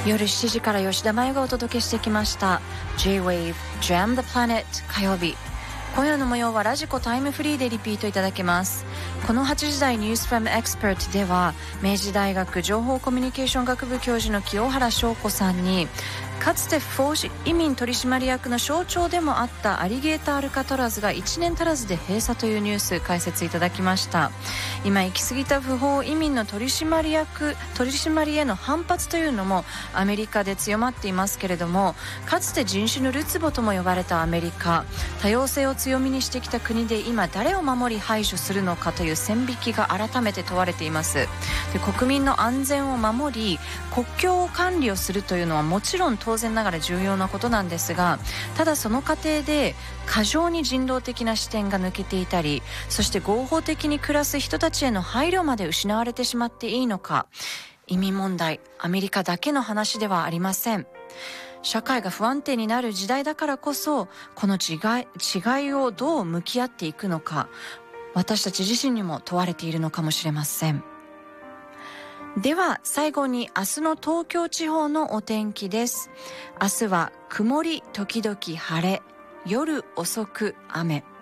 夜7時から吉田麻也がお届けしてきました J-Wave Jam the Planet 火曜日。今夜の模様はラジコタイムフリーでリピートいただけます。この8時台ニュースファムエキスパートでは、明治大学情報コミュニケーション学部教授の清原翔子さんに、かつて不法移民取締役の象徴でもあったアリゲーターアルカトラズが1年足らずで閉鎖というニュース解説いただきました。今行き過ぎた不法移民の取締りへの反発というのもアメリカで強まっていますけれども、かつて人種のるつぼとも呼ばれたアメリカ、多様性を強みにしてきた国で今誰を守り排除するのかという線引きが改めて問われています。で、国民の安全を守り国境を管理をするというのはもちろん当然ながら重要なことなんですが、ただその過程で過剰に人道的な視点が抜けていたり、そして合法的に暮らす人たちへの配慮まで失われてしまっていいのか。移民問題、アメリカだけの話ではありません。社会が不安定になる時代だからこそ、この違いをどう向き合っていくのか、私たち自身にも問われているのかもしれません。では最後に明日の東京地方のお天気です。明日は曇り時々晴れ、夜遅く雨。